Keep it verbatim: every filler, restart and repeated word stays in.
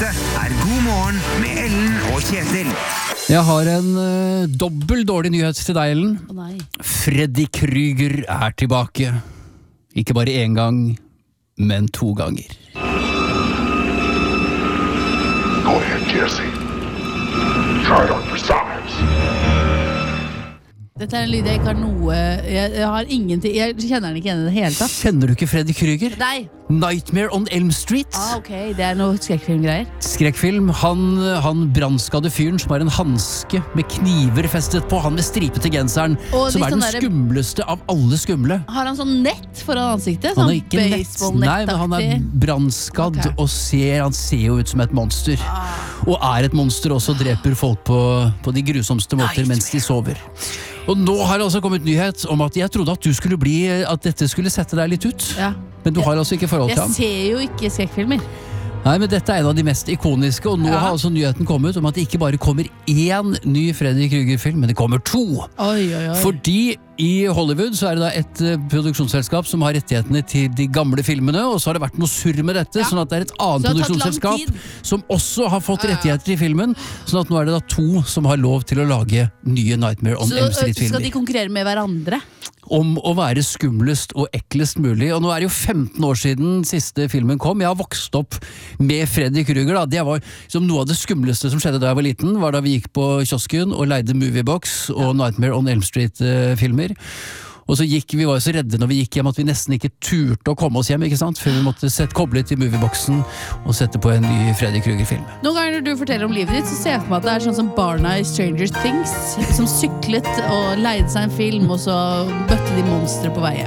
Dette er God morgen med Ellen og Kjetil. Jeg har en uh, dobbelt dårlig nyhet til deg, Ellen. Å nei. Freddy Krueger er tilbake. Ikke bare én gang, men to ganger. Go ahead, Jesse. Try it on for size. Dette er en lyd jeg ikke har noe Jeg, jeg har ingenting Jeg kjenner den ikke igjen i det hele tatt. Kjenner du ikke Freddy Krueger? Nei. Nightmare on Elm Street. Ah, ok, det er noe skrekkfilmgreier. Skrekkfilm. Han, han brannskadde fyren som har en hanske med kniver festet på. Han med stripete genseren, Og som litt er den sånn der- skumleste av alle skumle. Har han sånn nett foran ansiktet? Han Sånn er ikke nett. Nei, men han er baseball-nettaktig. brannskadd Ok. og ser, han ser jo ut som et monster. Og er et monster også, dreper folk på, på de grusomste måter mens de sover. Og nå har det altså kommet nyhet om at jeg trodde at du skulle bli, at dette skulle sette deg litt ut. Ja. Men du har altså ikke forhold til Jeg ham. ser jo ikke skrekkfilmer. Nei, men dette er en av de mest ikoniske, og nå Ja. har altså nyheten kommet om at det ikke bare kommer én ny Freddy Krueger-film, men det kommer to. Oi, oi, oi. Fordi i Hollywood så er det da et uh, produksjonsselskap som har rettighetene til de gamle filmene, og så har det vært noe surr med dette, Ja. sånn at det er et annet Så det har tatt lang produksjonsselskap tid. som også har fått Ja, ja. rettigheter til filmen, sånn at nå er det da to som har lov til å lage nye Nightmare on Så Elm ø, skal de Street-filmer. konkurrere med hverandre? Om å være skumlest og eklest mulig. Og nå er det jo femten år siden siste filmen kom. Jeg har vokst opp med Freddy Krueger. Da. Det var som noe av det skumleste som skjedde da jeg var liten, var da vi gikk på kiosken og leide Moviebox og Nightmare on Elm Street-filmer. Og så gikk vi var jo så redde når vi gikk hjem at vi nesten ikke turte å komme oss hjem, ikke sant? Før vi måtte sette, koble til Movieboxen og sette på en ny Freddy Krueger-film. Noen ganger når du forteller om livet ditt, så ser jeg for meg at det er sånn som barna i Stranger Things, som syklet og leide seg en film, og så bøtte de monstre på vei hjem.